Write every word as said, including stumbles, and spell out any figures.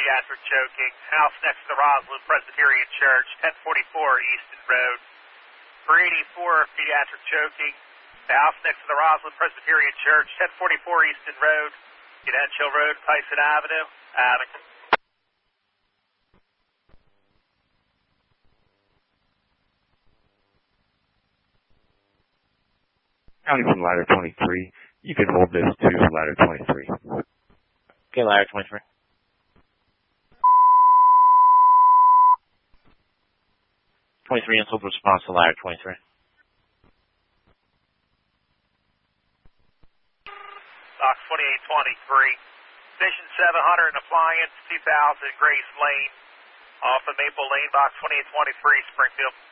pediatric choking. House next to the Roslyn Presbyterian Church, ten forty-four Easton Road. three eighty-four, pediatric choking. The house next to the Roslyn Presbyterian Church, ten forty-four Easton Road. Get Henshill Road, Tyson Avenue. Avenue. County from ladder twenty-three. You can hold this to ladder twenty-three. Okay, ladder twenty-three. twenty-three, and hold response to ladder twenty-three. Box twenty-eight twenty-three. Station seven hundred and Appliance, two thousand Grace Lane. Off of Maple Lane, box twenty-eight twenty-three, Springfield.